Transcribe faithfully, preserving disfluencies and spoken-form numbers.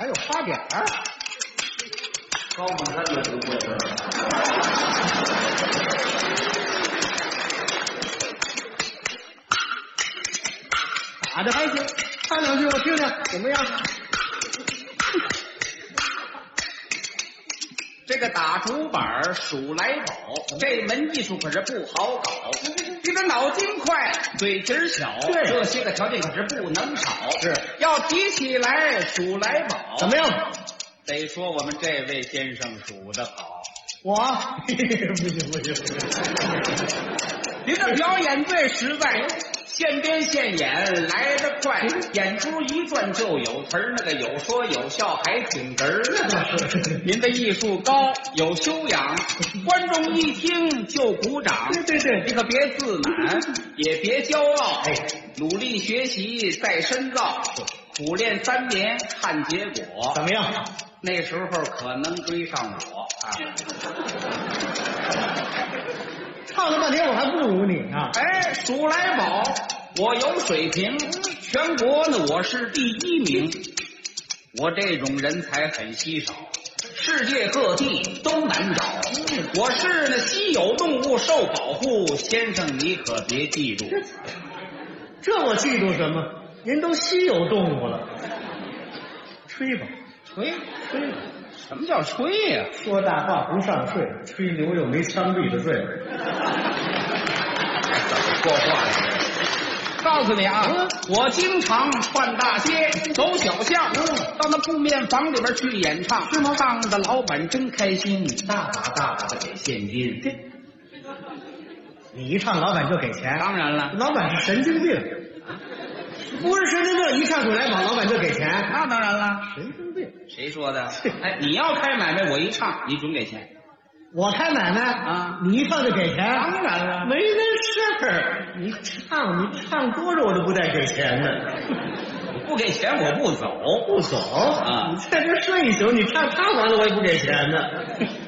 还有花点儿。 高凤山的不会的。 打的还行，唱两句我听听，怎么样？ 这个打竹板数来宝，这门艺术可是不好搞。你的脑筋快，嘴皮小， 对， 这些个条件可是不能少。 是， 要提起来数来宝， 怎么样？ 得说我们这位先生数得好。 我不行不行， 您的表演最实在。现编现演来得快，演出一转就有词儿，那个有说有笑还挺哏儿。您的艺术高，有修养，观众一听就鼓掌。 对对对， 你可别自满，也别骄傲，哎，努力学习再深造，苦练三年看结果。 怎么样？ 那时候可能追上我啊！ 唱了半天我还不如你呢。 哎，数来宝，我有水平，全国呢我是第一名。我这种人才很稀少，世界各地都难找。我是那稀有动物，受保护。先生你可别记住。 这我记住什么？您都稀有动物了。吹吧， 吹吹，什么叫吹呀、啊？ 说大话不上税，吹牛又没枪毙的罪。 说话呀！告诉你啊，嗯、我经常串大街、走小巷，嗯、到那布面房里边去演唱，是吗？唱的老板真开心，大把大把的给现金。 你一唱，老板就给钱？ 当然了， 老板是神经病。不是神经病，一唱数来宝，老板就给钱。 那当然了， 神经病。 谁说的？哎，你要开买卖，我一唱，你准给钱。 我开买卖啊， 你一唱就给钱？ 当然了， 没那事儿。你唱，你唱多少我都不带给钱的。 你不给钱我不走， 不走啊！你在这睡一宿，你唱唱完了我也不给钱的。